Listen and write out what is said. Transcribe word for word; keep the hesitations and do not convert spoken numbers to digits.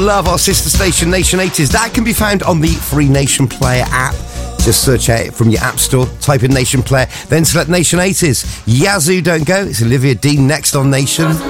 Love our sister station, Nation eighties. That can be found on the free Nation Player app. Just search out from your app store, type in Nation Player, then select Nation eighties. Yazoo, Don't Go. It's Olivia Dean next on Nation.